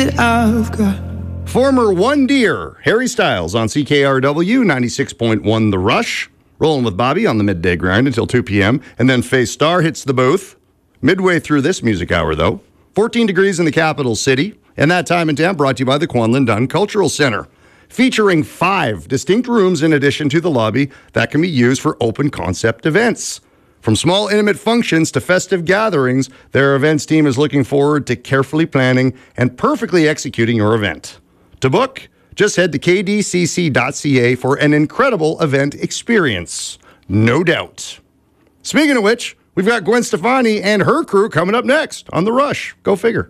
that I've got. Former One Deer, Harry Styles on CKRW 96.1 The Rush. Rolling with Bobby on the midday grind until 2 p.m. And then Faye Star hits the booth. Midway through this music hour, though. 14 degrees in the capital city. And that time and temp brought to you by the Quanlin Dunn Cultural Center. Featuring 5 distinct rooms in addition to the lobby that can be used for open concept events. From small intimate functions to festive gatherings, their events team is looking forward to carefully planning and perfectly executing your event. To book, just head to kdcc.ca for an incredible event experience. No doubt. Speaking of which, we've got Gwen Stefani and her crew coming up next on The Rush. Go figure.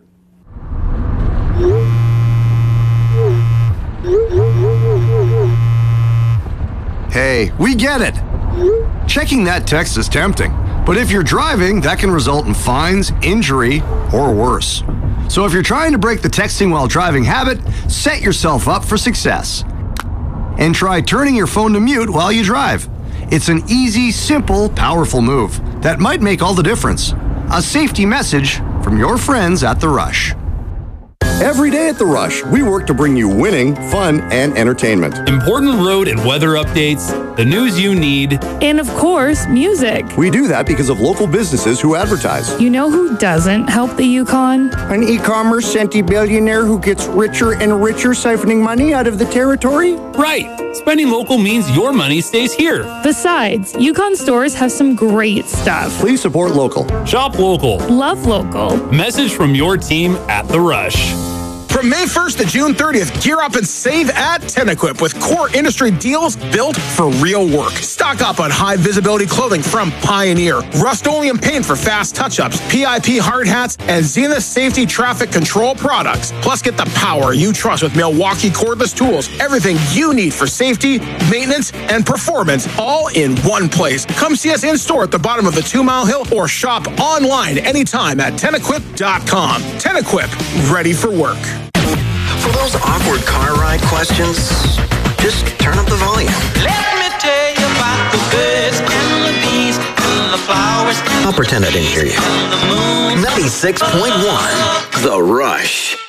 Hey, we get it. Checking that text is tempting, but if you're driving, that can result in fines, injury, or worse. So if you're trying to break the texting while driving habit, set yourself up for success. And try turning your phone to mute while you drive. It's an easy, simple, powerful move that might make all the difference. A safety message from your friends at The Rush. Every day at The Rush, we work to bring you winning, fun, and entertainment. Important road and weather updates, the news you need, and of course, music. We do that because of local businesses who advertise. You know who doesn't help the Yukon? An e-commerce centibillionaire who gets richer and richer siphoning money out of the territory? Right. Spending local means your money stays here. Besides, Yukon stores have some great stuff. Please support local. Shop local. Love local. Message from your team at The Rush. From May 1st to June 30th, gear up and save at TenEquip with core industry deals built for real work. Stock up on high visibility clothing from Pioneer, Rust-Oleum paint for fast touch-ups, PIP hard hats, and Zenith safety traffic control products. Plus, get the power you trust with Milwaukee cordless tools. Everything you need for safety, maintenance, and performance all in one place. Come see us in store at the bottom of the 2 Mile Hill or shop online anytime at TenEquip.com. TenEquip, ready for work. For those awkward car ride questions, just turn up the volume. Let me tell you about the birds and the bees and the flowers. I'll pretend I didn't hear you. 96.1 The Rush.